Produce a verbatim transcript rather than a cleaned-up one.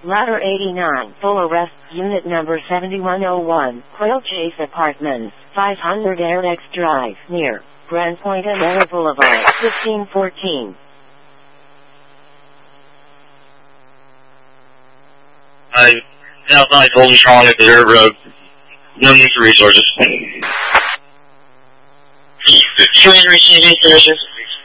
Ladder eighty-nine, full arrest, unit number seventy-one oh one, Quail Chase Apartments, five hundred Air X Drive, near Grand Point and Air Boulevard, fifteen fourteen. I outside Golden Strong at the Air Road. No use of resources. Train receiving services.